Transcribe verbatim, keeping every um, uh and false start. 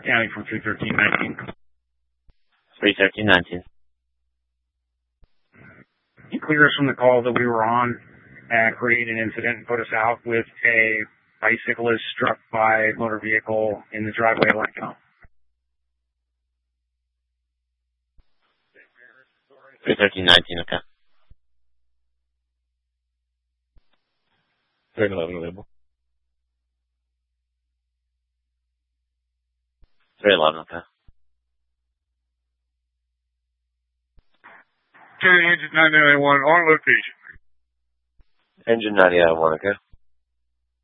County from three thirteen nineteen. three thirteen nineteen. You clear us from the call that we were on and create an incident and put us out with a bicyclist struck by a motor vehicle in the driveway of Lincoln. three thirteen nineteen, okay. three eleven available. three eleven, okay. Okay, Engine nine nine one on location. Engine ninety-one, okay.